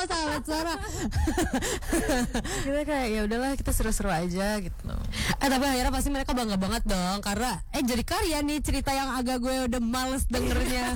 kok sahabat suara. Kita kayak ya udahlah kita seru-seru aja gitu. Tapi akhirnya pasti mereka bangga banget dong karena jadi karya nih cerita yang agak gue udah males dengernya.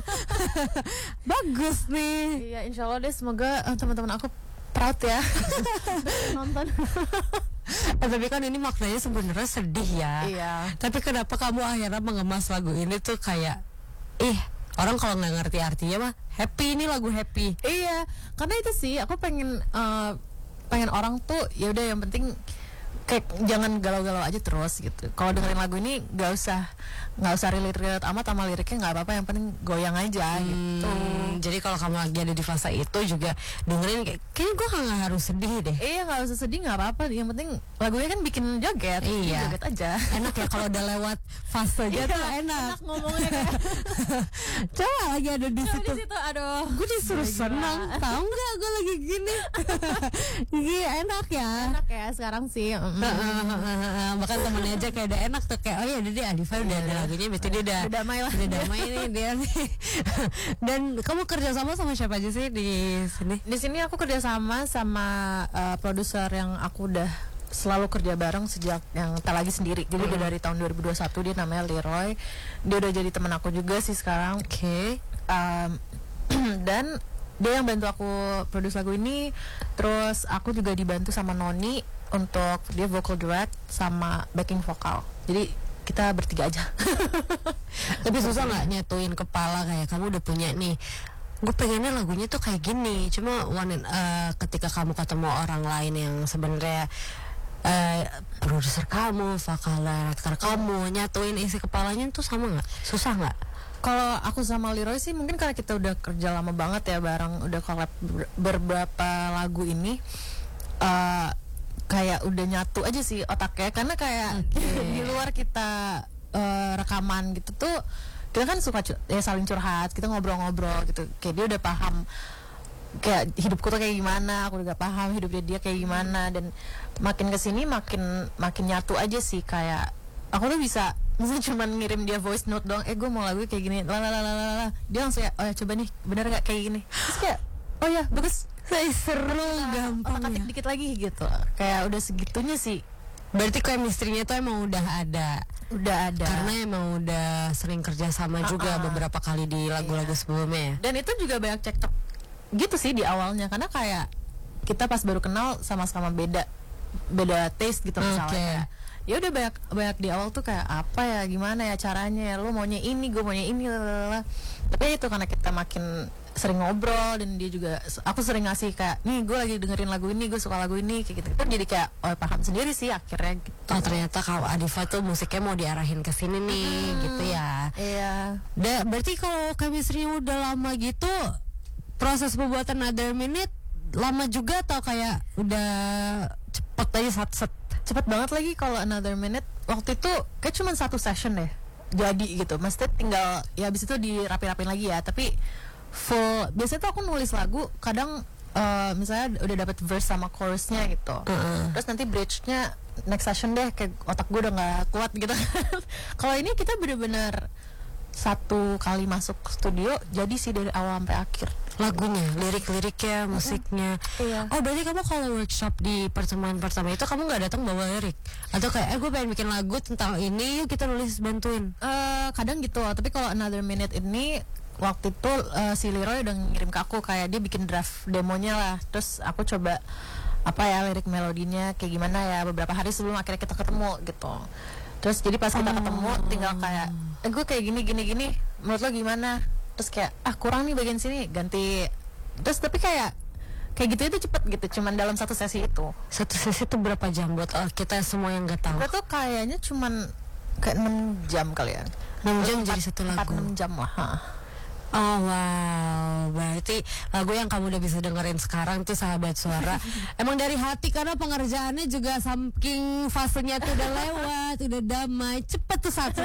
Bagus nih. Iya, insya Allah deh, semoga teman-teman aku proud ya nonton. Tapi kan ini maknanya sebenarnya sedih ya. Iya. Tapi kenapa kamu akhirnya mengemas lagu ini tuh kayak orang kalau nggak ngerti artinya mah happy, ini lagu happy. Iya, karena itu sih aku pengen orang tuh ya udah yang penting kayak jangan galau-galau aja terus gitu. Kalau dengerin lagu ini nggak usah relate amat sama liriknya, nggak apa-apa, yang penting goyang aja gitu. Jadi kalau kamu lagi ada di fase itu juga dengerin kayaknya gue nggak harus sedih deh. Iya, nggak usah sedih, nggak apa-apa. Yang penting lagunya kan bikin joget. Iya. Joget aja. Enak ya kalau udah lewat fase gitu, enak. Enak ngomongnya kayak. Coba lagi ada di situ. Aduh. Gue disuruh senang, tahu nggak gue lagi gini. Iya, enak ya. Enak ya sekarang sih. Bahkan temennya aja kayak udah enak tuh, kayak oh ya udah deh Adifa udah ada lagunya, berarti dia udah damai lah. Udah damai nih dia nih. Dan kamu kerja sama siapa aja sih di sini? Di sini aku kerja sama produser yang aku udah selalu kerja bareng sejak yang tak lagi sendiri. Jadi udah dari tahun 2021, dia namanya Leroy. Dia udah jadi teman aku juga sih sekarang. Oke. Dan dia yang bantu aku produce lagu ini. Terus aku juga dibantu sama Noni untuk dia vocal duet sama backing vokal. Jadi kita bertiga aja. Tapi susah nggak nyatuin kepala kayak kamu udah punya nih, gue pengennya lagunya tuh kayak gini, cuma ketika kamu ketemu orang lain yang sebenarnya produser kamu, vokal director kamu, nyatuin isi kepalanya tuh sama nggak? Susah nggak? Kalau aku sama Leroy sih mungkin karena kita udah kerja lama banget ya bareng, udah collab beberapa lagu ini, kayak udah nyatu aja sih otaknya. Karena kayak di luar kita rekaman gitu tuh kita kan suka saling curhat, kita ngobrol-ngobrol gitu, kayak dia udah paham kayak hidupku tuh kayak gimana, aku juga paham hidupnya dia kayak gimana. Dan makin kesini makin nyatu aja sih. Kayak aku tuh bisa misalnya cuma ngirim dia voice note doang, gue mau lagu kayak gini, dia langsung ya, oh ya coba nih bener nggak kayak gini, terus kayak oh ya bagus, seru, gampang otak-atik ya. dikit lagi gitu. Kayak udah segitunya sih. Berarti chemistry-nya tuh emang udah ada. Karena emang udah sering kerja sama juga beberapa kali di lagu-lagu sebelumnya. Dan itu juga banyak cekcok gitu sih di awalnya, karena kayak kita pas baru kenal sama-sama beda taste gitu misalnya. Ya udah banyak di awal tuh kayak apa ya, gimana ya caranya ya, lu maunya ini, gue maunya ini, lalala. Tapi itu karena kita makin sering ngobrol dan dia juga, aku sering ngasih kayak nih gue lagi dengerin lagu ini, gue suka lagu ini, kayak gitu. Kita jadi kayak paham sendiri sih akhirnya gitu. Oh ternyata kalau Adifa tuh musiknya mau diarahin ke sini nih, gitu ya. Iya. Berarti kalau chemistry-nya udah lama gitu, proses pembuatan Another Minute lama juga atau kayak udah cepet aja set? Cepet banget lagi. Kalau Another Minute waktu itu kayak cuma 1 session deh jadi gitu. Maksudnya tinggal ya habis itu dirapi-rapin lagi ya. Tapi full, biasanya tuh aku nulis lagu kadang misalnya udah dapet verse sama chorusnya gitu, terus nanti bridge-nya next session deh, kayak otak gue udah gak kuat gitu. Kalau ini kita bener-bener satu kali masuk studio jadi sih dari awal sampai akhir. Lagunya, lirik-liriknya, musiknya. Iya. Oh berarti kamu kalau workshop di pertemuan pertama itu kamu nggak datang bawa lirik? Atau kayak gue pengen bikin lagu tentang ini, yuk kita nulis bantuin? Kadang gitu. Tapi kalau Another Minute ini waktu itu si Leroy udah ngirim ke aku, kayak dia bikin draft demonya lah. Terus aku coba apa ya lirik melodinya kayak gimana ya beberapa hari sebelum akhirnya kita ketemu gitu. Terus jadi pas kita ketemu tinggal kayak gue kayak gini menurut lo gimana? Terus kayak kurang nih bagian sini, ganti. Terus tapi kayak gitu itu cepet gitu, cuman dalam satu sesi itu. Satu sesi itu berapa jam buat kita semua yang nggak tahu? Kita tuh kayaknya cuman kayak 6 jam kali ya. 6 jam jadi satu lagu. 4-6 jam lah. Oh wow, berarti lagu yang kamu udah bisa dengerin sekarang tuh Sahabat Suara emang dari hati, karena pengerjaannya juga saking fasenya tuh udah lewat, udah damai, cepet tuh satu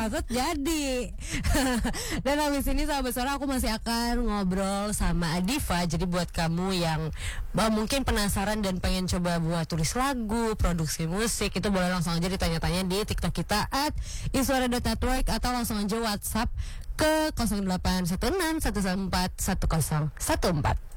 jadi. Dan habis ini Sahabat Suara aku masih akan ngobrol sama Adifa. Jadi buat kamu yang mungkin penasaran dan pengen coba buat tulis lagu, produksi musik, itu boleh langsung aja ditanya-tanya di TikTok kita @iswara.network atau langsung aja WhatsApp ke 0816 114 1014.